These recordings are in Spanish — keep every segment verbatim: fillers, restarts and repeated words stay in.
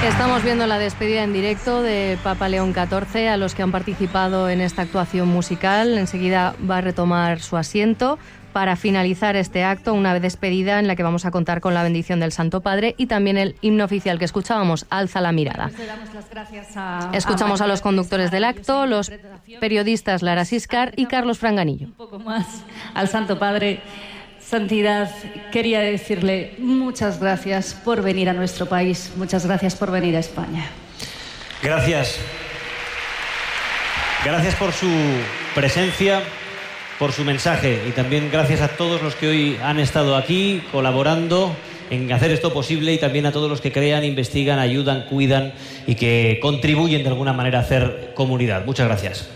Estamos viendo la despedida en directo de Papa León catorce a los que han participado en esta actuación musical. Enseguida va a retomar su asiento para finalizar este acto, una despedida en la que vamos a contar con la bendición del Santo Padre y también el himno oficial que escuchábamos, Alza la mirada. Pues le damos las gracias a, Escuchamos a, a los conductores del acto, los periodistas Lara Siscar y Carlos Franganillo. Un poco más al Santo Padre. Santidad, quería decirle muchas gracias por venir a nuestro país, muchas gracias por venir a España. Gracias. Gracias por su presencia, por su mensaje y también gracias a todos los que hoy han estado aquí colaborando en hacer esto posible y también a todos los que crean, investigan, ayudan, cuidan y que contribuyen de alguna manera a hacer comunidad. Muchas gracias.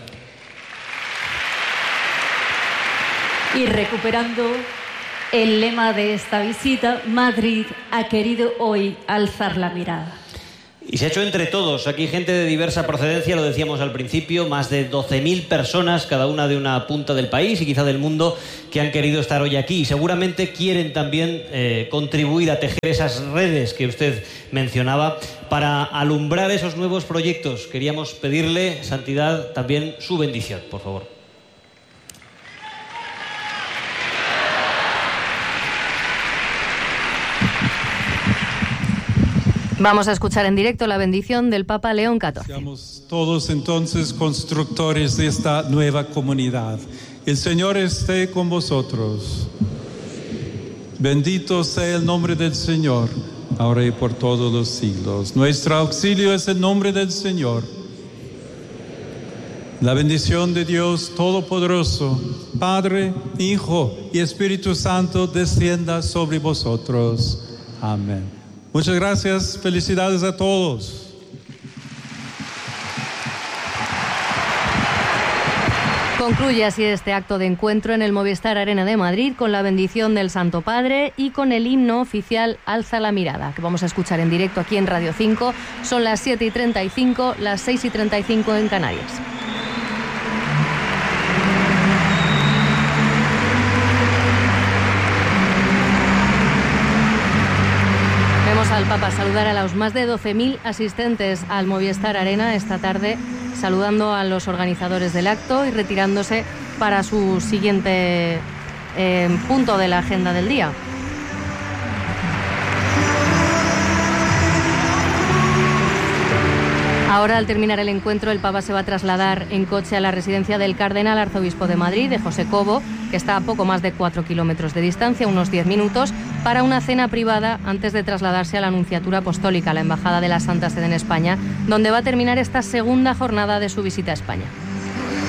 Y recuperando el lema de esta visita, Madrid ha querido hoy alzar la mirada. Y se ha hecho entre todos. Aquí gente de diversa procedencia, lo decíamos al principio, más de doce mil personas, cada una de una punta del país y quizá del mundo, que han querido estar hoy aquí. Y seguramente quieren también eh, contribuir a tejer esas redes que usted mencionaba para alumbrar esos nuevos proyectos. Queríamos pedirle, Santidad, también su bendición, por favor. Vamos a escuchar en directo la bendición del Papa León catorce. Seamos todos entonces constructores de esta nueva comunidad. El Señor esté con vosotros. Bendito sea el nombre del Señor, ahora y por todos los siglos. Nuestro auxilio es el nombre del Señor. La bendición de Dios Todopoderoso, Padre, Hijo y Espíritu Santo, descienda sobre vosotros. Amén. Muchas gracias, felicidades a todos. Concluye así este acto de encuentro en el Movistar Arena de Madrid con la bendición del Santo Padre y con el himno oficial Alza la mirada, que vamos a escuchar en directo aquí en Radio cinco. Son las siete y treinta y cinco, las seis y treinta y cinco en Canarias. Al Papa saludar a los más de doce mil asistentes al Movistar Arena esta tarde, saludando a los organizadores del acto y retirándose para su siguiente eh, punto de la agenda del día. Ahora, al terminar el encuentro, el Papa se va a trasladar en coche a la residencia del Cardenal Arzobispo de Madrid, de José Cobo, que está a poco más de cuatro kilómetros de distancia, unos diez minutos, para una cena privada antes de trasladarse a la Nunciatura Apostólica, la Embajada de la Santa Sede en España, donde va a terminar esta segunda jornada de su visita a España.